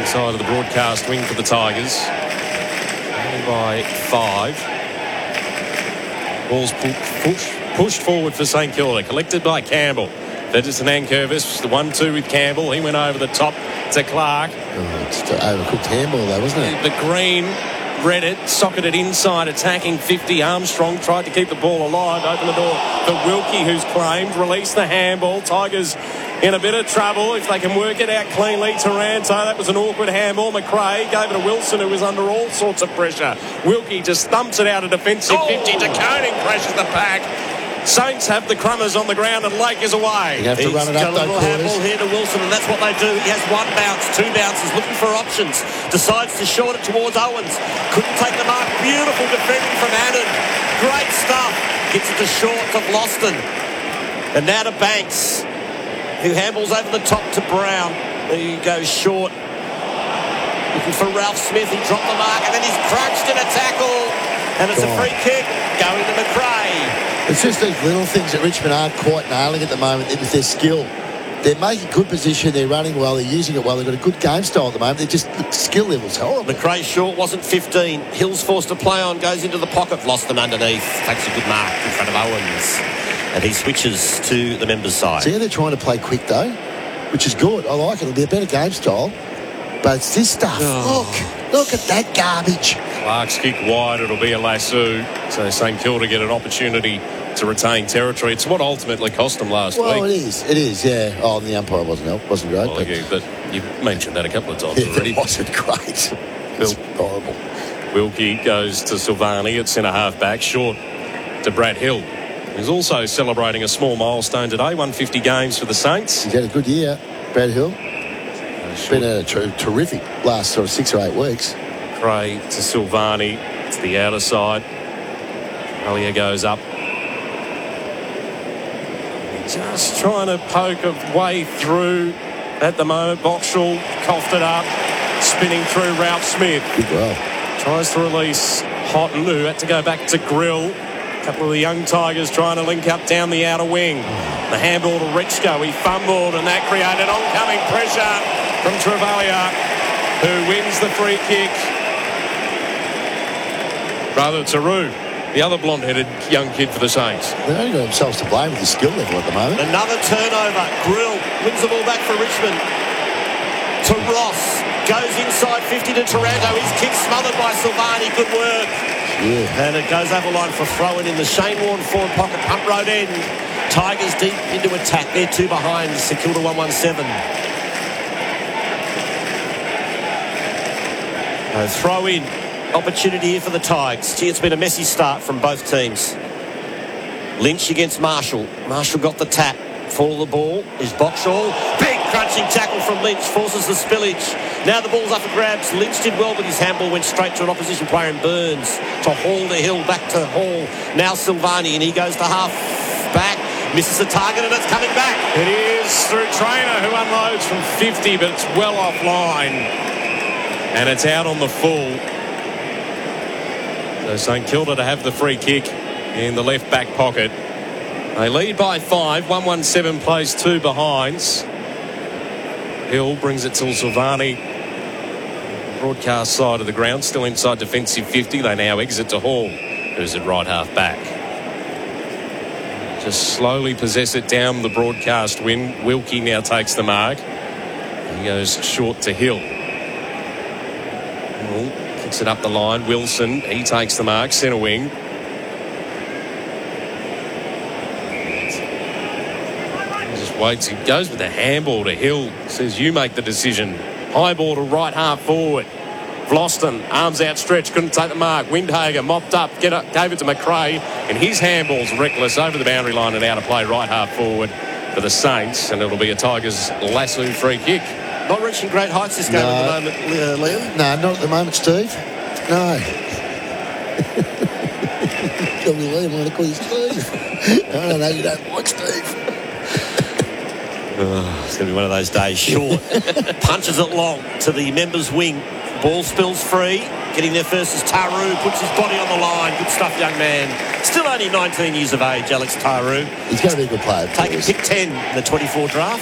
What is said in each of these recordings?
Inside of the broadcast wing for the Tigers. Only by 5. Ball's pushed forward for St Kilda. Collected by Campbell. Featherson and Curvis. The 1-2 with Campbell. He went over the top to Clark. Oh, it's an overcooked handball though, wasn't it? The green read it, socketed inside, attacking 50. Armstrong tried to keep the ball alive. Open the door for Wilkie, who's claimed. Release the handball. Tigers in a bit of trouble if they can work it out cleanly. Taranto, that was an awkward handball. McRae gave it to Wilson, who was under all sorts of pressure. Wilkie just thumps it out a defensive 50. De Koning pressures the pack. Saints have the crummers on the ground and Lake is away. You have to run it up, got a little handball here to Wilson, and that's what they do. He has 1 bounce, 2 bounces, looking for options. Decides to short it towards Owens. Couldn't take the mark. Beautiful defending from Annan. Great stuff. Gets it to short of Loston. And now to Banks, who handballs over the top to Brown. He goes short. Looking for Ralph Smith. He dropped the mark, and then he's crunched in a tackle. And it's a free kick going to McRae. It's just these little things that Richmond aren't quite nailing at the moment. It is their skill. They're making good position. They're running well. They're using it well. They've got a good game style at the moment. They're just, the skill level's horrible. McRae short, wasn't 15. Hill's forced to play on, goes into the pocket. Lost them underneath. Takes a good mark in front of Owens. And he switches to the members' side. See how they're trying to play quick, though, which is good. I like it. It'll be a better game style. But it's this stuff. Look at that garbage. Clark's kick wide. It'll be a lasso. So St Kilda get an opportunity to retain territory. It's what ultimately cost them last week. Well, it is, yeah. Oh, and the umpire wasn't great. Well, but you mentioned that a couple of times already. It wasn't great. It's horrible. Wilkie goes to Silvani at centre half back, short to Brad Hill. He's also celebrating a small milestone today, 150 games for the Saints. He's had a good year, Brad Hill. Been a terrific last sort of 6 or 8 weeks. Cray to Silvani. It's the outer side. Alia goes up. Just trying to poke a way through at the moment. Boxall coughed it up. Spinning through Ralph Smith. Good well. Tries to release Houghton, who had to go back to Grill. A couple of the young Tigers trying to link up down the outer wing. The handball to Rexco. He fumbled, and that created oncoming pressure from Travalia, who wins the free kick. Rather, Taru, the other blonde-headed young kid for the Saints. They've only got themselves to blame with the skill level at the moment. Another turnover. Grill wins the ball back for Richmond. To Ross. Goes inside 50 to Taranto. His kick smothered by Silvani. Good work. Yeah. And it goes over line for throw-in in the Shane Warne forward pocket. Pump road end. Tigers deep into attack. They're 2 behind. St Kilda 117. Throw in. Opportunity here for the Tigers. Gee, it's been a messy start from both teams. Lynch against Marshall. Marshall got the tap. Fall of the ball is Boxall. Big crunching tackle from Lynch. Forces the spillage. Now the ball's up for grabs. Lynch did well, but his handball went straight to an opposition player in Burns. To Hall to Hill. Back to Hall. Now Silvani, and he goes to half back. Misses the target, and it's coming back. It is through Trainer, who unloads from 50, but it's well offline. And it's out on the full. So St Kilda to have the free kick in the left back pocket. They lead by 5. 117 plays 2 behinds. Hill brings it to Silvani. Broadcast side of the ground, still inside defensive 50. They now exit to Hall, who's at right half back. Just slowly possess it down the broadcast wing. Wilkie now takes the mark. He goes short to Hill. Hill kicks it up the line. Wilson, he takes the mark. Centre wing. Waits. He goes with the handball to Hill. Says, you make the decision. High ball to right half forward. Vlosten, arms outstretched, couldn't take the mark. Windhager mopped up, gave it to McRae, and his handball's reckless over the boundary line and out of play right half forward for the Saints, and it'll be a Tigers lasso free kick. Not reaching great heights this game at the moment, Liam. No, not at the moment, Steve. No. Call me Liam, I'm going to call you Steve. I don't know, you don't like Steve. It's going to be one of those days. Short. Punches it long to the members' wing. Ball spills free. Getting there first is Taru. Puts his body on the line. Good stuff, young man. Still only 19 years of age, Alex Taru. He's going to be a good player. Taking pick 10 in the 24 draft.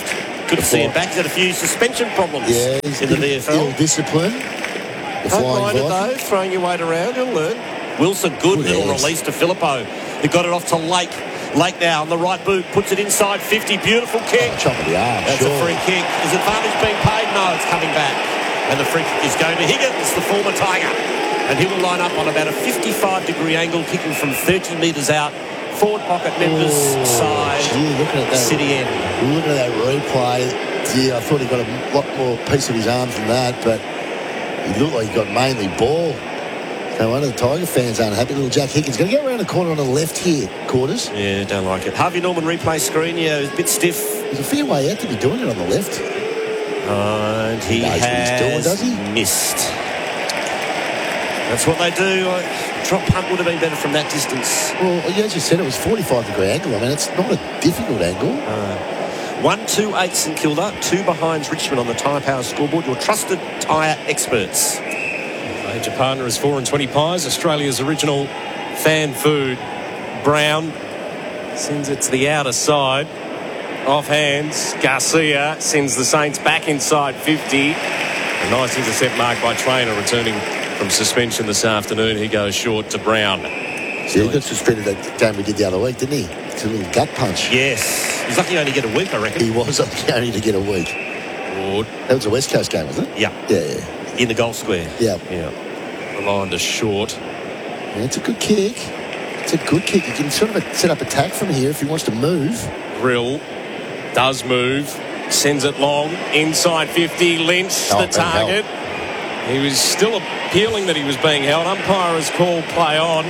Good to see him back. He's had a few suspension problems he's in the VFL. Ill-discipline. Don't mind it, though. Throwing your weight around, he'll learn. Wilson, good little release to Filippo. He got it off to Lake. Lake now on the right boot, puts it inside 50. Beautiful kick. Chop of the arm. That's a free kick. Is advantage being paid? No, it's coming back. And the free kick is going to Higgins, the former Tiger. And he will line up on about a 55-degree angle, kicking from 30 metres out. Forward pocket members side. Looking at that, City end. Looking at that replay, I thought he got a lot more piece of his arms than that, but he looked like he got mainly ball. No wonder the Tiger fans aren't happy. Little Jack Higgins going to go around the corner on the left here, Quarters. Yeah, don't like it. Harvey Norman replay screen, he's a bit stiff. There's a fair way out to be doing it on the left. And he has what he's doing, does he? missed. That's what they do. Drop punt would have been better from that distance. Well, as you said, it was 45-degree angle. I mean, it's not a difficult angle. 1-2-8 St Kilda, 2 behind Richmond on the Tyre Power scoreboard. Your trusted tyre experts. Major partner is 4 and 20 Pies, Australia's original fan food. Brown sends it to the outer side. Off hands. Garcia sends the Saints back inside 50. A nice intercept mark by Trainer returning from suspension this afternoon. He goes short to Brown. He got suspended that game we did the other week, didn't he? It's a little gut punch. Yes. He's lucky only to get a week, I reckon. He was lucky only to get a week. Ward. That was a West Coast game, wasn't it? Yeah. Yeah. In the goal square. Yeah. The line to short. Yeah, it's a good kick. It's a good kick. He can sort of set up attack from here if he wants to move. Grill does move. Sends it long. Inside 50. Lynch, the target. He was still appealing that he was being held. Umpire has called play on.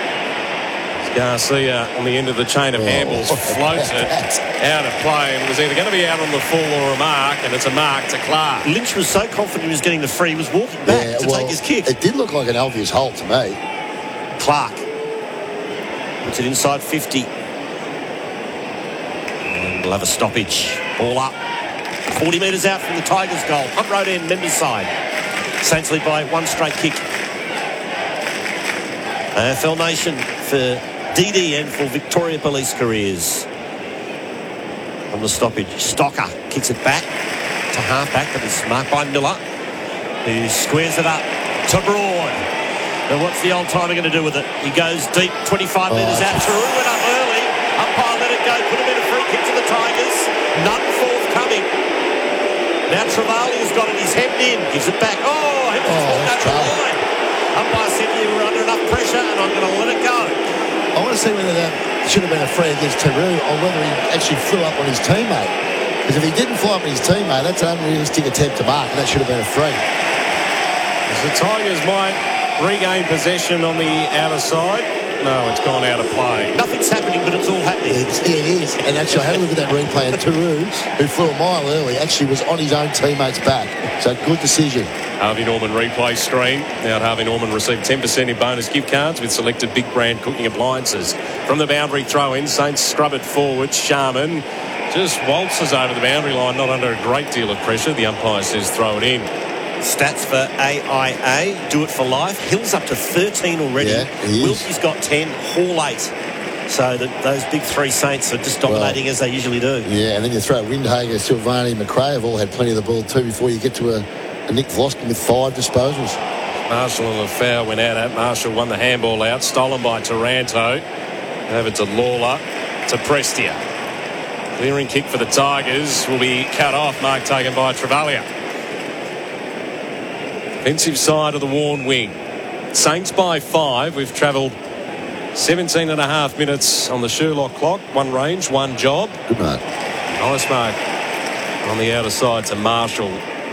Garcia on the end of the chain of handballs floats it out of play, and it was either going to be out on the full or a mark, and it's a mark to Clark. Lynch was so confident he was getting the free, he was walking back to take his kick. It did look like an obvious hold to me. Clark puts it inside 50. And we'll have a stoppage. Ball up. 40 metres out from the Tigers' goal. Hunt Road end, members side. Saints lead by 1 straight kick. AFL Nation for DD and for Victoria Police Careers. On the stoppage, Stocker kicks it back to half-back. That is marked by Miller, who squares it up to Broad. Now what's the old-timer going to do with it? He goes deep, 25 metres out. Taru went up early. Umpire let it go. Could have been a free kick to the Tigers. None forthcoming. Now Travalia's got it. He's hemmed in. Gives it back. He's walked over the line. Umpire said you were under enough pressure and I'm going to let it go. I want to see whether that should have been a free against Taru or whether he actually flew up on his teammate. Because if he didn't fly up on his teammate, that's an unrealistic attempt to mark, and that should have been a free. The Tigers might regain possession on the outer side. No, it's gone out of play. Nothing's happening, but it's all happening. It is. And actually, I had a look at that replay, and Taru, who flew a mile early, actually was on his own teammate's back. So good decision. Harvey Norman replay screen. Now Harvey Norman received 10% in bonus gift cards with selected big brand cooking appliances. From the boundary throw-in, Saints scrub it forward. Sharman just waltzes over the boundary line, not under a great deal of pressure. The umpire says throw it in. Stats for AIA, do it for life. Hill's up to 13 already. Yeah, he is. Wilkie's got 10, Hall 8. So those big 3 Saints are just dominating as they usually do. Yeah, and then you throw Windhager, Silvani, McRae have all had plenty of the ball too before you get to a Nick Vloskin with 5 disposals. Marshall and the foul went out at. Marshall won the handball out, stolen by Taranto. Over to Lawler, to Prestia. Clearing kick for the Tigers will be cut off. Mark taken by Travalia. Defensive side of the Warn wing. Saints by 5. We've travelled 17 and a half minutes on the Sherlock clock. 1 range, 1 job. Good mark. Nice mark on the outer side to Marshall.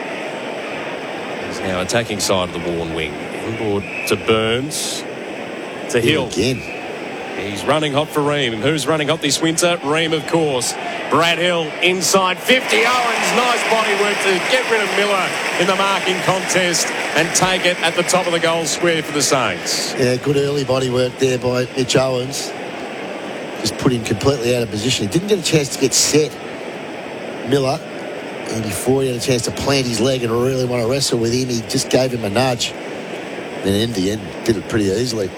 He's now attacking side of the Warn wing. Inboard to Burns. To Hill. Again. He's running hot for Ream. Who's running hot this winter? Ream, of course. Brad Hill inside 50. Owens, nice body work to get rid of Miller in the marking contest and take it at the top of the goal square for the Saints. Yeah, good early body work there by Mitch Owens. Just put him completely out of position. He didn't get a chance to get set, Miller. And before he had a chance to plant his leg and really want to wrestle with him, he just gave him a nudge. And in the end, did it pretty easily.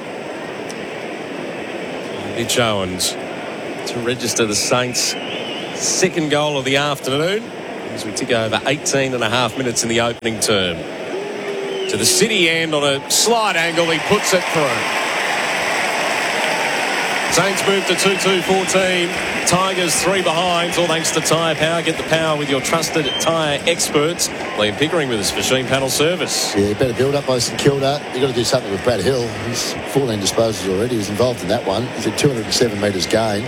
Mitch Owens to register the Saints' second goal of the afternoon. as we tick over 18 and a half minutes in the opening term. To the City end on a slight angle, he puts it through. Saints move to 2-2-14. Tigers 3 behind, all thanks to Tyre Power. Get the power with your trusted tyre experts. Liam Pickering with us for Sheen Panel Service. Yeah, better build up by St Kilda. You've got to do something with Brad Hill. He's 14 disposals already. He was involved in that one. He's at 207 metres gain.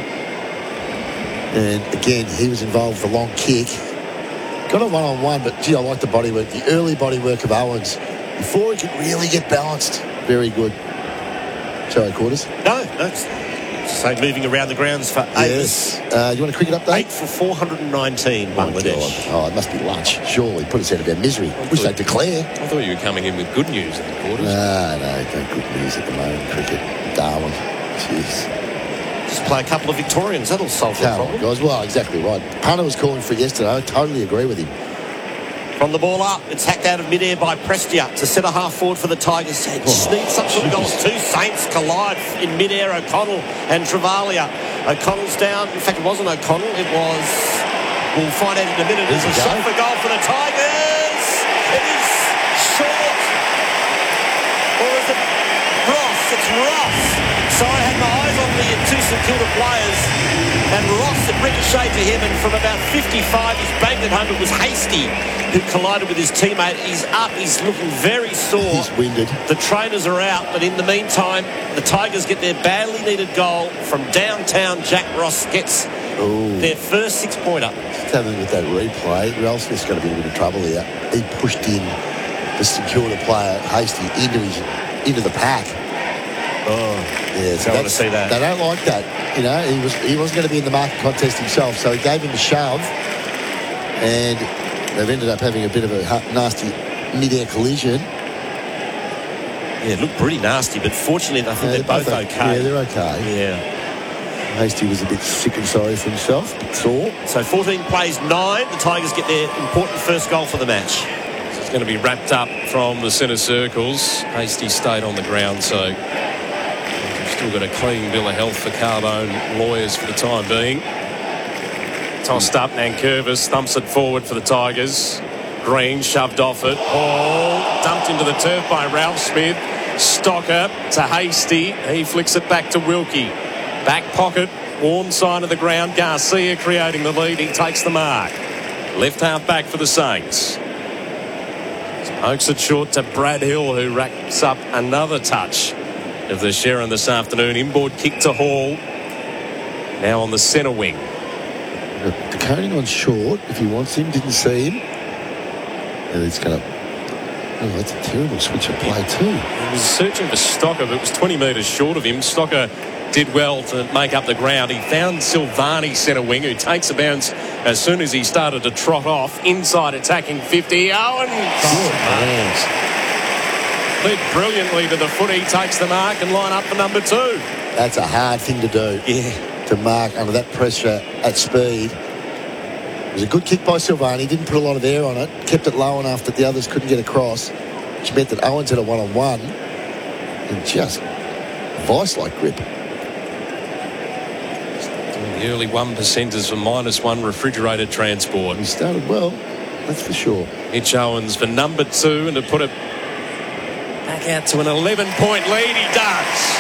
And again, he was involved with a long kick. Got a one-on-one, but gee, I like the body work. The early body work of Owens before he could really get balanced. Very good. Sorry, Quarters. No, that's so moving around the grounds for Avis. Yes. You want a cricket update? 8 for 419, Bangladesh. Oh, it must be lunch. Surely. Put us out of our misery. Wish they'd declare. I thought you were coming in with good news in the quarters. No, no good news at the moment. Cricket. Darwin. Jeez. Just play a couple of Victorians. That'll solve the problem. Guys, well, exactly right. Punter was calling for it yesterday. I totally agree with him. From the ball up, it's hacked out of midair by Prestia to set a half forward for the Tigers. Just needs some sort of goals. Two Saints collide in midair, O'Connell and Travalia. O'Connell's down. In fact, it wasn't O'Connell. It was... We'll find out in a minute. There's a shot for goal for the Tigers. It is short. Or is it Ross? It's Ross. So I had my eyes on the two St Kilda players. And Ross had ricocheted to him, and from about 55, he's banged it home. It was Hasty who collided with his teammate. He's up, he's looking very sore. He's winded. The trainers are out, but in the meantime, the Tigers get their badly needed goal from downtown. Jack Ross gets their first 6-pointer. Just having with that replay, Ralph Smith's going to be in a bit of trouble here. He pushed in the St Kilda player, Hasty, into the pack. Oh, yeah, so I want to see that. They don't like that. You know, he wasn't going to be in the market contest himself, so he gave him a shove, and they've ended up having a bit of a nasty mid-air collision. Yeah, it looked pretty nasty, but fortunately, I think they're both okay. Yeah, they're okay. Yeah. Hasty was a bit sick and sorry for himself, but sore. So 14 plays 9. The Tigers get their important first goal for the match. It's going to be wrapped up from the centre circles. Hasty stayed on the ground, so still got a clean bill of health for Carbone lawyers for the time being. Tossed up, Nankervis thumps it forward for the Tigers. Green shoved off it. Ball dumped into the turf by Ralph Smith. Stocker to Hasty. He flicks it back to Wilkie. Back pocket, warm side of the ground. Garcia creating the lead. He takes the mark. Left half back for the Saints. Pokes it short to Brad Hill, who racks up another touch of the Sherrin this afternoon. Inboard kick to Hall. Now on the centre wing. The coning on short, if he wants him, didn't see him. And he's going to... Oh, that's a terrible switch of play too. He was searching for Stocker, but it was 20 metres short of him. Stocker did well to make up the ground. He found Silvani centre wing, who takes a bounce as soon as he started to trot off. Inside attacking 50. Owens! Led brilliantly to the foot. He takes the mark and line up for number 2. That's a hard thing to do. Yeah. To mark under that pressure at speed. It was a good kick by Silvani. Didn't put a lot of air on it. Kept it low enough that the others couldn't get across, which meant that Owens had a one-on-one and just vice-like grip. The early 1%ers for -1 refrigerated transport. He started well, that's for sure. Mitch Owens for number 2, and to put it back out to an 11-point lead, he does.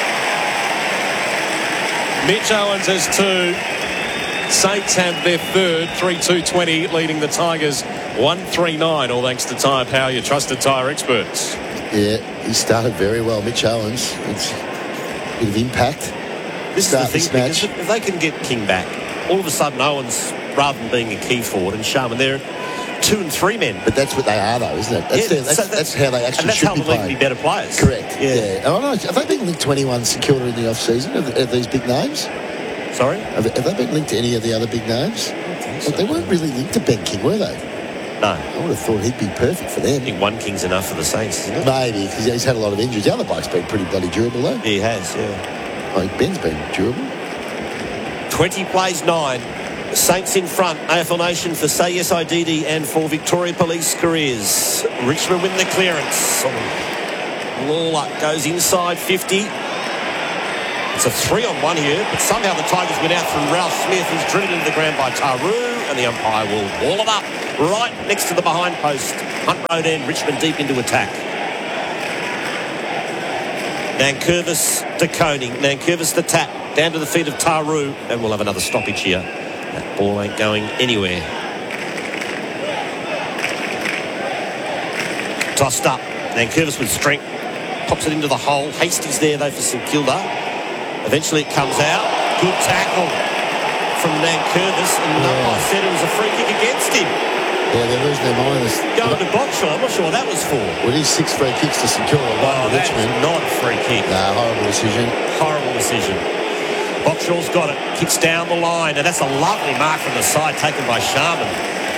Mitch Owens has 2. Saints have their third, 3-2-20, leading the Tigers 1-3-9, all thanks to Tyre Power, your trusted tyre experts. Yeah, he started very well, Mitch Owens. It's a bit of impact. This is the thing, because if they can get King back, all of a sudden Owens, rather than being a key forward, and Sharman, they're 2 and 3 men. But that's what they are, though, isn't it? That's how they actually should be playing. Be better players. Correct. Yeah. And I don't know, have they been linked to anyone St Kilda in the off-season? Are these big names? Sorry? Have they been linked to any of the other big names? I don't think so. They weren't really linked to Ben King, were they? No. I would have thought he'd be perfect for them. I think one King's enough for the Saints, isn't it? Maybe, because he's had a lot of injuries. The other bloke's been pretty bloody durable, though. Yeah, he has, yeah. I think Ben's been durable. 20 plays 9. The Saints in front. AFL Nation for Say Yes IDD and for Victoria Police Careers. Richmond win the clearance. Lawler goes inside 50. It's a 3-on-1 here, but somehow the Tigers went out from Ralph Smith, who's driven into the ground by Taru. and the umpire will wall it up right next to the behind post. Hunt Road end, Richmond deep into attack. Nankervis to Koning. Nankervis the tap. Down to the feet of Taru. And we'll have another stoppage here. That ball ain't going anywhere. Tossed up. Nankervis with strength. Pops it into the hole. Hastie's there, though, for St Kilda. Eventually it comes out. Good tackle from Nankervis. And I said it was a free kick against him. Yeah, they're losing their mind. Going to Boxall, I'm not sure what that was for. Well, it is 6 free kicks to St Kilda. That's Richmond. not a free kick. Nah, horrible decision. Horrible decision. Boxall's got it. Kicks down the line. And that's a lovely mark from the side taken by Sharman.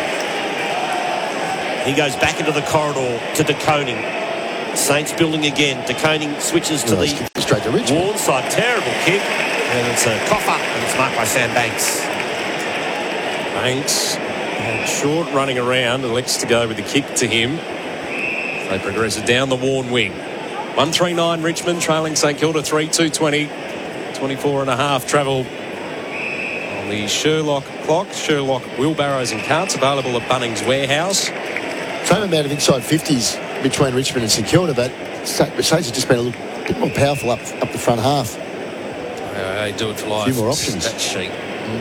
He goes back into the corridor to De Koning. Saints building again. De Koning switches to the straight to Richmond. Warren side. Terrible kick. And it's a cough up. And it's marked by Sam Banks. Banks. Short running around, elects to go with the kick to him. They progress it down the worn wing. 139 Richmond trailing St Kilda 3-2-20. 24 and a half travel on the Sherlock clock. Sherlock wheelbarrows and carts available at Bunnings Warehouse. Same amount of inside 50s between Richmond and St Kilda, but Saints have just been a bit more powerful up the front half. They do it for life. A few more options. That sheet.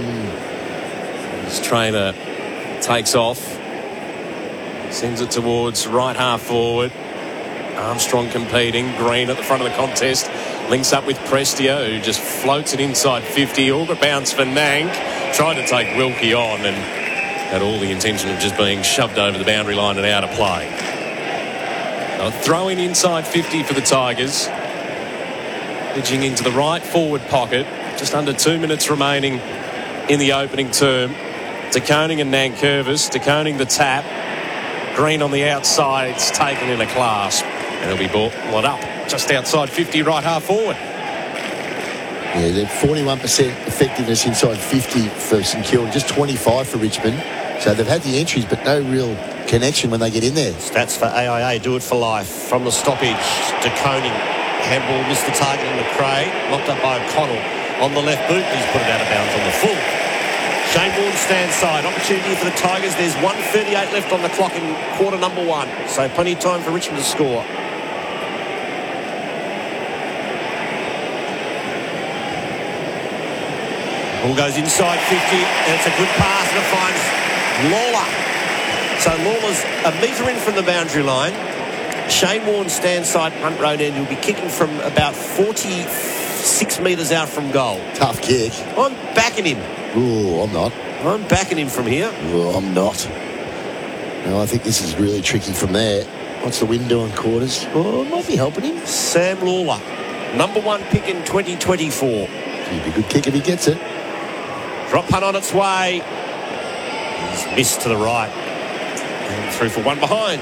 His trainer takes off, sends it towards right half forward. Armstrong competing. Green at the front of the contest. Links up with Prestia, who just floats it inside 50. All the bounce for Nank. Tried to take Wilkie on and had all the intention of just being shoved over the boundary line and out of play. So throwing inside 50 for the Tigers. Pitching into the right forward pocket. Just under 2 minutes remaining in the opening term. De Koning and Nankervis. De Koning the tap. Green on the outside. It's taken in a clasp. And it'll be brought up just outside 50, right half forward. Yeah, they're 41% effectiveness inside 50 for St Kilda. Just 25 for Richmond. So they've had the entries, but no real connection when they get in there. Stats for AIA. Do it for life. From the stoppage, De Koning. Handball missed the target in McRae. Knocked up by O'Connell. On the left boot, he's put it out of bounds on the full. Shane Warne stands side. Opportunity for the Tigers. There's 1:38 left on the clock in quarter number 1. So plenty of time for Richmond to score. Ball goes inside 50, and it's a good pass, and it finds Lawler. So Lawler's a metre in from the boundary line. Shane Warne stands side, Hunt Road end. He'll be kicking from about 46 metres out from goal. Tough kick. I'm backing him. Ooh, I'm not. I'm backing him from here. Ooh, I'm not. No, I think this is really tricky from there. What's the wind doing, quarters? Oh, might be helping him. Sam Lawler, number 1 pick in 2024. He'd be a good kick if he gets it. Drop punt on its way. He's missed to the right. And through for one behind.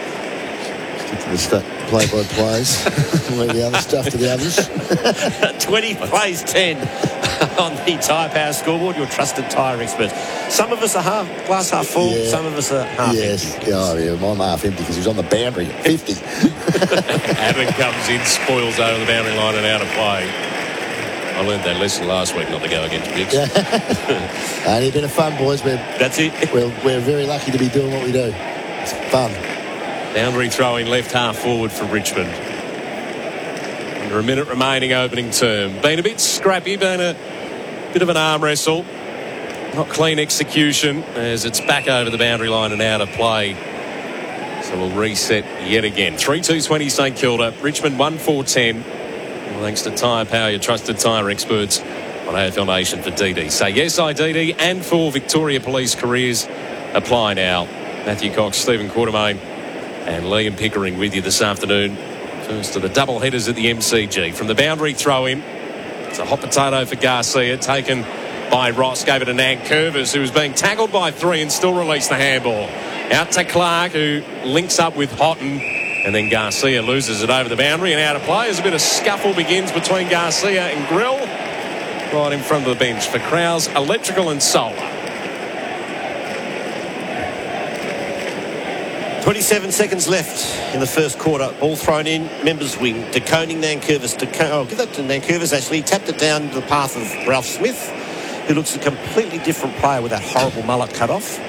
Stick to the play-by-plays. Leave the other stuff to the others. 20 plays 10 on the Tyre Power scoreboard, your trusted tyre experts. Some of us are glass half full, Yeah. some of us are half empty. Oh, yeah, I'm half empty because he's on the boundary at 50. Abbott comes in, spoils over the boundary line and out of play. I learned that lesson last week not to go against Biggs. Only a bit of fun, boys. That's it. We're very lucky to be doing what we do. It's fun. Boundary throwing left half forward for Richmond. Under a minute remaining opening term. Been a bit scrappy, been a bit of an arm wrestle. Not clean execution as it's back over the boundary line and out of play. So we'll reset yet again. 3-2-20 St Kilda. Richmond 1-4-10. Thanks to Tyre Power, your trusted tyre experts on AFL Nation for DD. Say yes, IDD, and for Victoria Police Careers. Apply now. Matthew Cox, Stephen Quartermain, and Liam Pickering with you this afternoon. First to the double headers at the MCG. From the boundary throw-in, it's a hot potato for Garcia, taken by Ross, gave it to Nankervis, who was being tackled by 3 and still released the handball. Out to Clark, who links up with Houghton. And then Garcia loses it over the boundary and out of play as a bit of scuffle begins between Garcia and Grill. Right in front of the bench for Crowes, Electrical and Solar. 27 seconds left in the first quarter. Ball thrown in, members wing. De Koning, Nankervis. Give that to Nankervis, actually. He tapped it down to the path of Ralph Smith. who looks a completely different player with that horrible mullet cut off.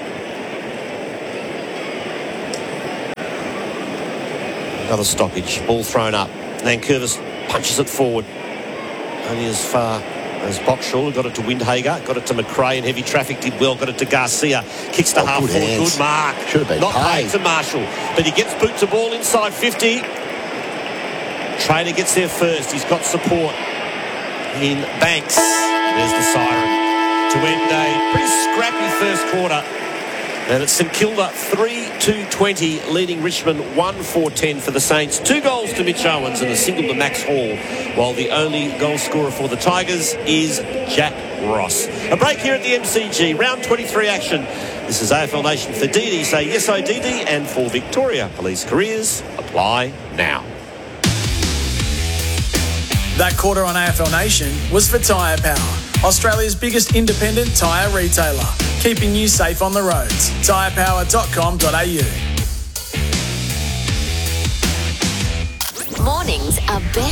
Another stoppage. Ball thrown up. Nankervis punches it forward. Only as far as Boxall, got it to Windhager, got it to McRae in heavy traffic, did well, got it to Garcia, kicks to half forward, good mark. Should have been not paid to Marshall, but he gets boots a ball inside 50. Trainer gets there first, he's got support in Banks. There's the siren to end a pretty scrappy first quarter. And it's St Kilda 3-2-20, leading Richmond 1-4-10 for the Saints. 2 goals to Mitch Owens and a single to Max Hall, while the only goal scorer for the Tigers is Jack Ross. A break here at the MCG, round 23 action. This is AFL Nation for Didi. Say yes, I Didi, and for Victoria Police Careers, apply now. That quarter on AFL Nation was for Tyre Power, Australia's biggest independent tyre retailer, keeping you safe on the roads. Tyrepower.com.au. Mornings are better